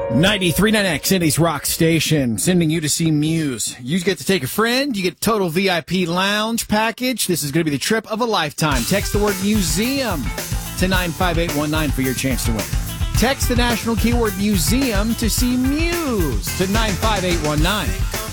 93.9X, Indy's Rock Station, sending you to see Muse. You get to take a friend. You get total VIP lounge package. This is going to be the trip of a lifetime. Text the word museum to 95819 for your chance to win. Text the national keyword museum to see Muse to 95819.